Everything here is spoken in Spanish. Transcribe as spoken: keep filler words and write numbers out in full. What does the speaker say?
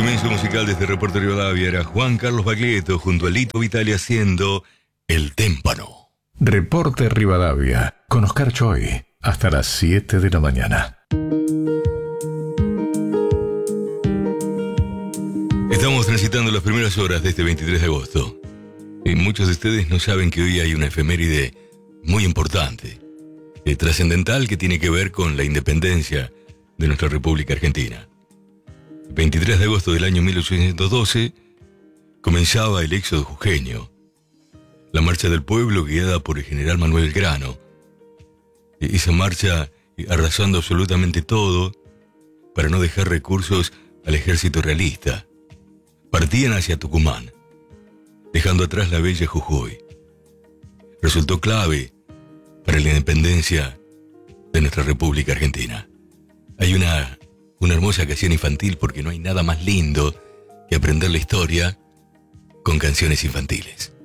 comienzo musical de este Reporte Rivadavia era Juan Carlos Baglietto junto a Lito Vitale haciendo El Témpano. Reporte Rivadavia con Oscar Choi hasta las siete de la mañana. Estamos transitando las primeras horas de este veintitrés de agosto. Y muchos de ustedes no saben que hoy hay una efeméride muy importante, eh, trascendental, que tiene que ver con la independencia de nuestra República Argentina. El veintitrés de agosto del año mil ochocientos doce comenzaba el éxodo jujeño, la marcha del pueblo guiada por el general Manuel Belgrano. Esa marcha arrasando absolutamente todo para no dejar recursos al ejército realista. Partían hacia Tucumán, dejando atrás la bella Jujuy. Resultó clave para la independencia de nuestra República Argentina. Hay una, una hermosa canción infantil porque no hay nada más lindo que aprender la historia con canciones infantiles.